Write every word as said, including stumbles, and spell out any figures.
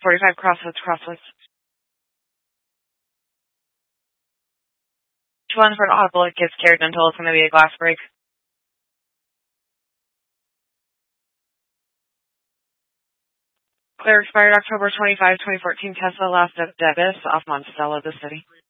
forty-five Crosswoods, Crosswoods. two one for an audible, it gets carried until it's going to be a glass break. Clear expired October twenty-fifth, twenty fourteen, Tesla Last Debis off Monticello, the city.